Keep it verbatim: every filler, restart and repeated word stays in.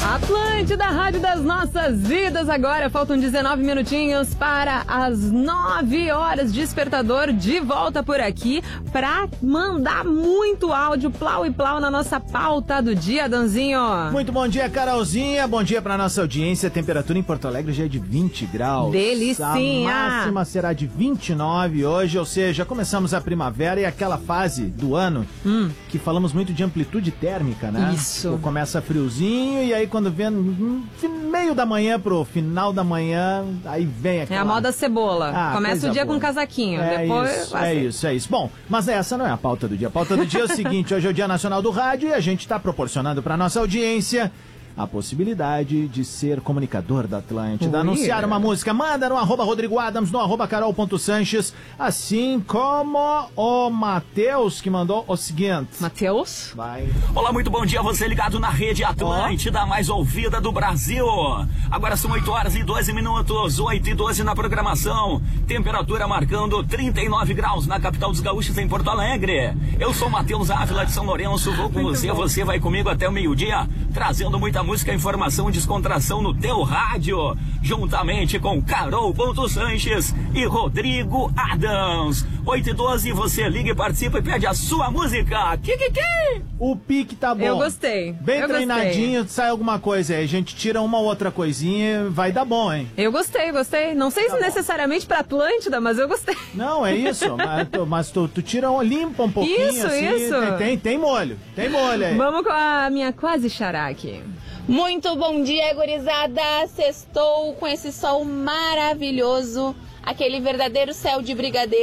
Atlântida, rádio das nossas vidas. Agora faltam dezenove minutinhos para as nove horas. Despertador de volta por aqui pra mandar muito áudio, plau e plau na nossa pauta do dia, Danzinho. Muito bom dia, Carolzinha. Bom dia pra nossa audiência. A temperatura em Porto Alegre já é de vinte graus. Delicinha. A máxima será de vinte e nove hoje, ou seja, começamos a primavera e aquela fase do ano hum. que falamos muito de amplitude térmica, né? Isso. Começa friozinho e aí quando vem no meio da manhã pro final da manhã, aí vem aquela... É a moda cebola. Ah, começa o dia boa. com casaquinho, é depois... Isso, é isso, é isso. Bom, mas essa não é a pauta do dia. A pauta do dia é o seguinte, hoje é o Dia Nacional do Rádio e a gente está proporcionando para nossa audiência a possibilidade de ser comunicador da Atlântida, Ui. anunciar uma música, manda no arroba Rodrigo Adams, no arroba carol.sanches, assim como o Matheus, que mandou o seguinte. Matheus? Vai. Olá, muito bom dia, você ligado na rede Atlântida, oh. mais ouvida do Brasil. Agora são oito horas e doze minutos, oito e doze na programação, temperatura marcando trinta e nove graus na capital dos gaúchos em Porto Alegre. Eu sou Matheus Ávila de São Lourenço, vou com você, bom. você vai comigo até o meio-dia, trazendo muita música, informação e descontração no teu rádio, juntamente com Carol.Sanches e Rodrigo Adams. oito e doze, você liga e participa e pede a sua música. Kikiki! O pique tá bom. Eu gostei. Bem Eu treinadinho, gostei. sai alguma coisa aí. A gente tira uma outra coisinha, vai dar bom, hein? Eu gostei, gostei. Não sei tá se bom. necessariamente pra Atlântida, mas eu gostei. Não, é isso. mas tu, mas tu, tu tira, limpa um pouquinho. Isso, assim, isso. Tem, tem, tem molho, tem molho aí. Vamos com a minha quase xará aqui. Muito bom dia, gurizada. Sextou com esse sol maravilhoso, aquele verdadeiro céu de brigadeiro.